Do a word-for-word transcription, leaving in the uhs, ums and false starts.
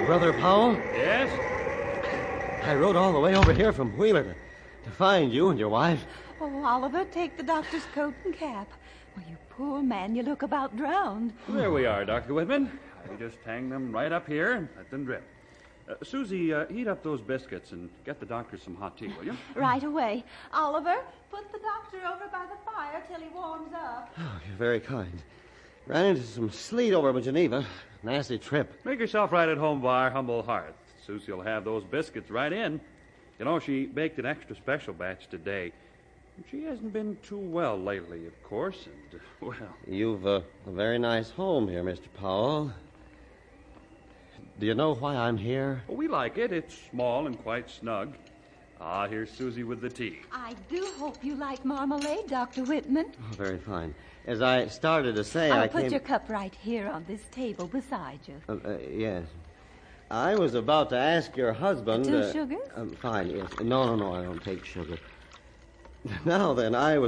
Brother Powell? Yes? I rode all the way over here from Wheeler to, to find you and your wife. Oh, Oliver, take the doctor's coat and cap. Well, you poor man, you look about drowned. There we are, Doctor Whitman. I just hang them right up here and let them drip. Uh, Susie, uh, heat up those biscuits and get the doctor some hot tea, will you? Right away. Oliver, put the doctor over by the fire till he warms up. Oh, you're very kind. Ran into some sleet over by Geneva. Nasty trip. Make yourself right at home by our humble hearth. Susie will have those biscuits right in. You know, she baked an extra special batch today. She hasn't been too well lately, of course, and, uh, well... You've uh, a very nice home here, Mister Powell. Do you know why I'm here? Well, we like it. It's small and quite snug. Ah, here's Susie with the tea. I do hope you like marmalade, Doctor Whitman. Oh, very fine. As I started to say, I'll I put came... your cup right here on this table beside you. Uh, uh, yes. I was about to ask your husband... Two uh, sugars? Um, fine, yes. No, no, no, I don't take sugar. Now then, I was...